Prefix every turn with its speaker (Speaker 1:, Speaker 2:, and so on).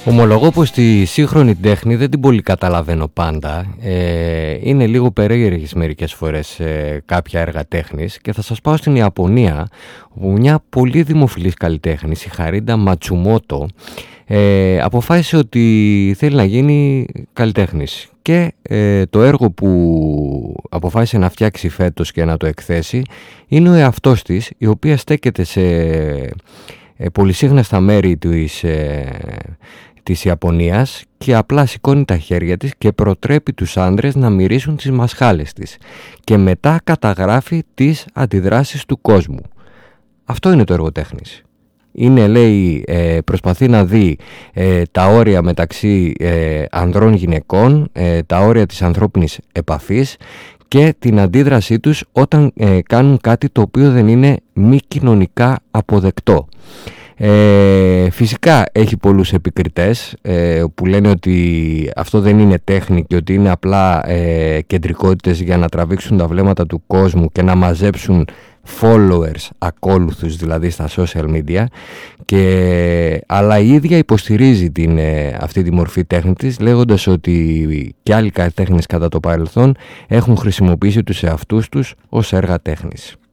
Speaker 1: Ομολογώ πως τη σύγχρονη τέχνη δεν την πολύ καταλαβαίνω πάντα. Είναι λίγο περίεργες μερικές φορές κάποια έργα τέχνης και θα σας πάω στην Ιαπωνία, όπου μια πολύ δημοφιλής καλλιτέχνης, η Χαρίντα Ματσουμότο, αποφάσισε ότι θέλει να γίνει καλλιτέχνης και το έργο που αποφάσισε να φτιάξει φέτος και να το εκθέσει είναι ο εαυτός της, η οποία στέκεται σε πολυσύχναστα μέρη της Ιαπωνίας και απλά σηκώνει τα χέρια της και προτρέπει τους άντρες να μυρίσουν τις μασχάλες της και μετά καταγράφει τις αντιδράσεις του κόσμου. Αυτό είναι το έργο τέχνης. Είναι, λέει, προσπαθεί να δει τα όρια μεταξύ ανδρών γυναικών, τα όρια της ανθρώπινης επαφής και την αντίδρασή τους όταν κάνουν κάτι το οποίο δεν είναι μη κοινωνικά αποδεκτό. Φυσικά έχει πολλούς επικριτές που λένε ότι αυτό δεν είναι τέχνη και ότι είναι απλά κεντρικότητες για να τραβήξουν τα βλέμματα του κόσμου και να μαζέψουν followers, ακόλουθους δηλαδή στα social media, αλλά η ίδια υποστηρίζει αυτή τη μορφή τέχνη της, λέγοντας ότι και άλλοι καλλιτέχνες κατά το παρελθόν έχουν χρησιμοποιήσει τους εαυτούς τους ως έργα τέχνης.